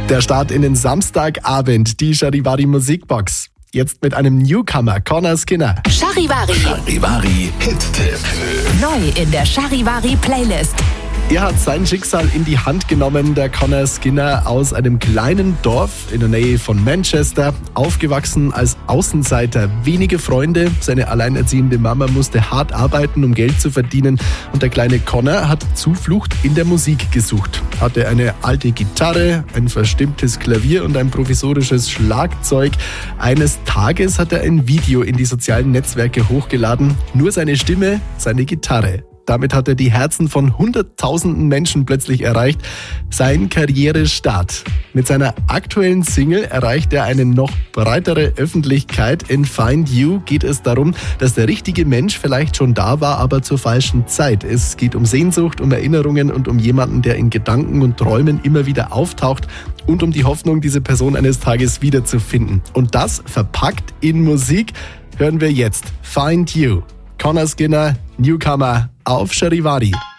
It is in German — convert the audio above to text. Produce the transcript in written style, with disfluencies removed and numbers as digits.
Der Start in den Samstagabend, die Charivari Musikbox. Jetzt mit einem Newcomer, Conor Skinner. Charivari. Charivari Hit-Tipp. Neu in der Charivari Playlist. Er hat sein Schicksal in die Hand genommen, der Conor Skinner, aus einem kleinen Dorf in der Nähe von Manchester, aufgewachsen als Außenseiter, wenige Freunde, seine alleinerziehende Mama musste hart arbeiten, um Geld zu verdienen, und der kleine Conor hat Zuflucht in der Musik gesucht. Hatte eine alte Gitarre, ein verstimmtes Klavier und ein provisorisches Schlagzeug. Eines Tages hat er ein Video in die sozialen Netzwerke hochgeladen, nur seine Stimme, seine Gitarre. Damit hat er die Herzen von hunderttausenden Menschen plötzlich erreicht. Sein Karrierestart. Mit seiner aktuellen Single erreicht er eine noch breitere Öffentlichkeit. In Find You geht es darum, dass der richtige Mensch vielleicht schon da war, aber zur falschen Zeit. Es geht um Sehnsucht, um Erinnerungen und um jemanden, der in Gedanken und Träumen immer wieder auftaucht, und um die Hoffnung, diese Person eines Tages wiederzufinden. Und das verpackt in Musik hören wir jetzt. Find You. Conor Skinner, Newcomer auf Charivari.